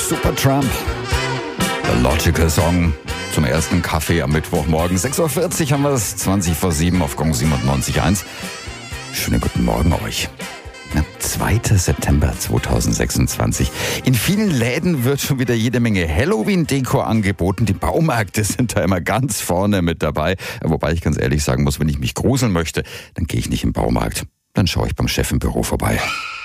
Supertramp. The Logical Song zum ersten Kaffee am Mittwochmorgen. 6.40 Uhr haben wir es, 20 vor 7 auf Gong 97.1. Schönen guten Morgen euch. 2. September 2026. In vielen Läden wird schon wieder jede Menge Halloween-Deko angeboten. Die Baumärkte sind da immer ganz vorne mit dabei. Wobei ich ganz ehrlich sagen muss, wenn ich mich gruseln möchte, dann gehe ich nicht im Baumarkt. Dann schaue ich beim Chef im Büro vorbei.